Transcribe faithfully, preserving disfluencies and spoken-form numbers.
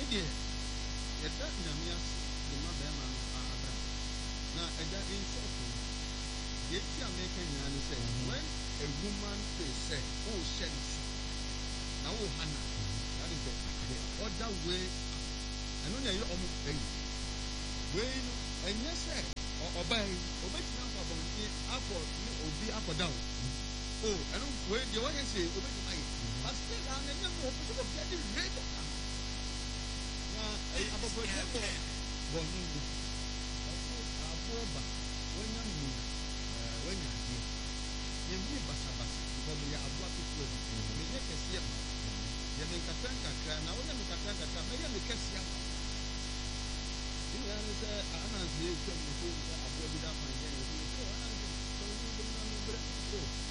deɛ yɛda nyame ase ne ma bɛrima no abra na ɛda nsɔfo yɛti a meka nyinaa ne sɛ when a woman say sɛ wohyɛ no so na woha na that is the, the other way ɛno na ɛyɛ ɔmo ayi wei no ɛnyɛ sɛ ɔbaa yi ɔbɛtumi akɔ abɔnten akɔ ne obi akɔda wo o ɛno wei deɛ wɔyɛ sɛ ɔbɛtumi ayɛ but still a na ɛnyɛ no ɔpɛ sɛ ɔbɛtumi de rate of that na abɔbɔdeɛ bɔ bɔ no mu ɔfo aboɔ ba wɔnya mu wɔnya adeɛ yɛmmi basabasa because yɛ aboa ketewa bi menyɛ kɛseɛ ma yɛ me nkata nkakra na wɔnyɛ me nkata nkakra mɛyɛ me kɛseɛ ma yɛ ne sɛ anansi yɛ twam ne fo sɛ aboa bi da kwan yɛ yɛ so yɛ so anansi sɛ wɔn mu bɛ na me brɛ so